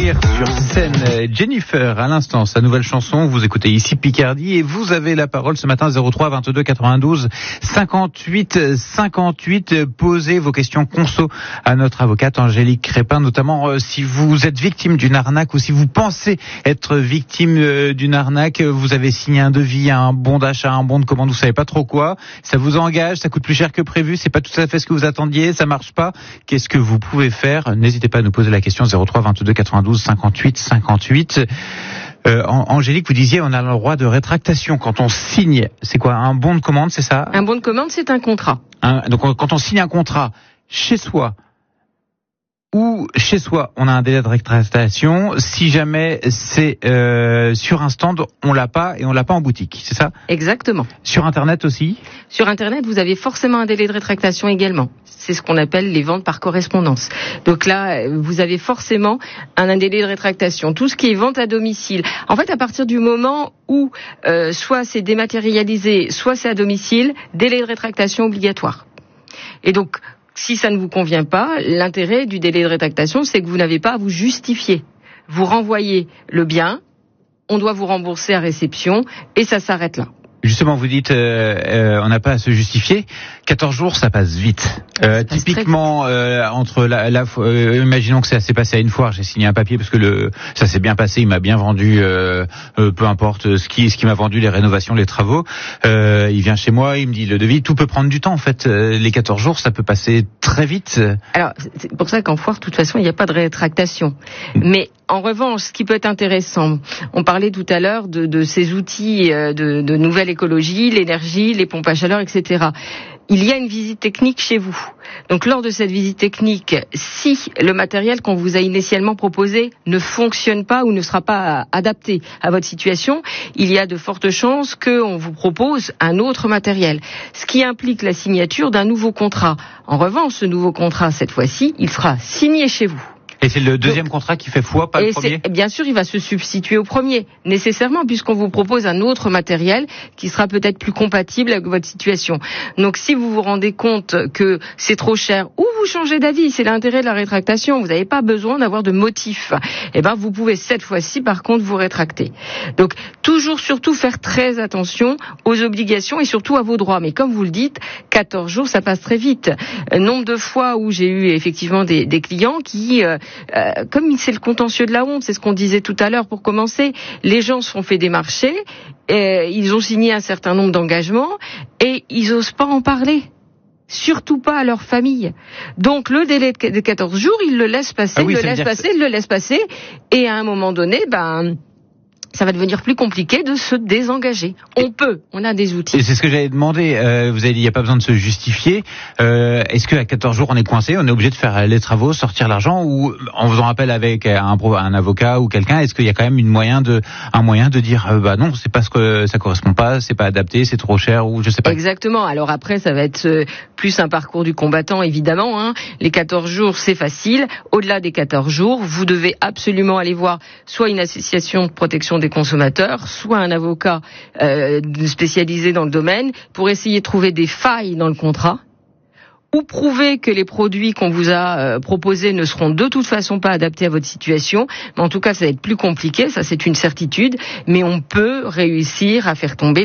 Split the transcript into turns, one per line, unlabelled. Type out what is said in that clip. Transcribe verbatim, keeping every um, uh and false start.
découvrir sur scène Jennifer à l'instant, sa nouvelle chanson. Vous écoutez ici Picardie et vous avez la parole ce matin zéro trois vingt-deux quatre-vingt-douze cinquante-huit cinquante-huit. Posez vos questions conso à notre avocate Angélique Crépin, notamment euh, si vous êtes victime d'une arnaque ou si vous pensez être victime euh, d'une arnaque. Vous avez signé un devis, un bon d'achat, un bon de commande, vous savez pas trop quoi. Ça vous engage, ça coûte plus cher que prévu, c'est pas tout à fait ce que vous attendiez, ça marche pas. Qu'est-ce que vous pouvez faire? N'hésitez pas à nous poser la question zéro trois vingt-deux quatre-vingt-douze cinquante-huit cinquante-huit. Euh, Angélique, vous disiez on a le droit de rétractation quand on signe. C'est quoi, un bon de commande, c'est ça?
Un bon de commande, c'est un contrat.
Un, donc quand on signe un contrat chez soi ou chez soi, on a un délai de rétractation. Si jamais c'est euh, sur un stand, on l'a pas et on l'a pas en boutique, c'est ça?
Exactement.
Sur Internet aussi?
Sur Internet, vous avez forcément un délai de rétractation également. C'est ce qu'on appelle les ventes par correspondance. Donc là, vous avez forcément un, un délai de rétractation. Tout ce qui est vente à domicile. En fait, à partir du moment où euh, soit c'est dématérialisé, soit c'est à domicile, délai de rétractation obligatoire. Et donc, si ça ne vous convient pas, l'intérêt du délai de rétractation, c'est que vous n'avez pas à vous justifier. Vous renvoyez le bien, on doit vous rembourser à réception, et ça s'arrête là.
Justement, vous dites, euh, euh, on n'a pas à se justifier. quatorze jours, ça passe vite. Euh,
passe
typiquement, euh, entre la, la euh, imaginons que ça s'est passé à une foire, j'ai signé un papier parce que le ça s'est bien passé, il m'a bien vendu, euh, euh, peu importe ce qui ce qui m'a vendu, les rénovations, les travaux. Euh, il vient chez moi, il me dit le devis, tout peut prendre du temps en fait. Euh, les quatorze jours, ça peut passer très vite.
Alors, c'est pour ça qu'en foire, de toute façon, il n'y a pas de rétractation. Mais en revanche, ce qui peut être intéressant, on parlait tout à l'heure de, de ces outils de, de nouvelle écologie, l'énergie, les pompes à chaleur, et cetera. Il y a une visite technique chez vous. Donc lors de cette visite technique, si le matériel qu'on vous a initialement proposé ne fonctionne pas ou ne sera pas adapté à votre situation, il y a de fortes chances qu'on vous propose un autre matériel, ce qui implique la signature d'un nouveau contrat. En revanche, ce nouveau contrat, cette fois-ci, il sera signé chez vous.
Et c'est le deuxième Donc, contrat qui fait foi, pas
et
le premier?
Bien sûr, il va se substituer au premier, nécessairement, puisqu'on vous propose un autre matériel qui sera peut-être plus compatible avec votre situation. Donc, si vous vous rendez compte que c'est trop cher, ou vous changez d'avis, c'est l'intérêt de la rétractation, vous n'avez pas besoin d'avoir de motif, eh ben, vous pouvez cette fois-ci, par contre, vous rétracter. Donc, toujours, surtout, faire très attention aux obligations et surtout à vos droits. Mais comme vous le dites, quatorze jours, ça passe très vite. Euh, nombre de fois où j'ai eu effectivement des, des clients qui... Euh, Euh, comme c'est le contentieux de la honte, c'est ce qu'on disait tout à l'heure pour commencer, les gens se sont fait démarcher, et ils ont signé un certain nombre d'engagements et ils osent pas en parler. Surtout pas à leur famille. Donc le délai de quatorze jours, ils le laissent passer,
ah oui,
le laissent passer, ils le laissent passer, et à un moment donné, ben... ça va devenir plus compliqué de se désengager. On peut, on a des outils.
Et c'est ce que j'avais demandé. Euh, vous avez dit il n'y a pas besoin de se justifier. Euh, est-ce qu'à quatorze jours on est coincé, on est obligé de faire les travaux, sortir l'argent, ou en faisant appel avec un, un avocat ou quelqu'un, est-ce qu'il y a quand même une moyen de, un moyen de dire euh, bah non, c'est pas ce que ça correspond pas, c'est pas adapté, c'est trop cher ou je sais pas.
Exactement. Alors après, ça va être plus un parcours du combattant évidemment. Hein. Les quatorze jours, c'est facile. Au-delà des quatorze jours, vous devez absolument aller voir soit une association de protection des consommateurs, soit un avocat euh, spécialisé dans le domaine pour essayer de trouver des failles dans le contrat ou prouver que les produits qu'on vous a euh, proposés ne seront de toute façon pas adaptés à votre situation. Mais en tout cas, ça va être plus compliqué, ça c'est une certitude, mais on peut réussir à faire tomber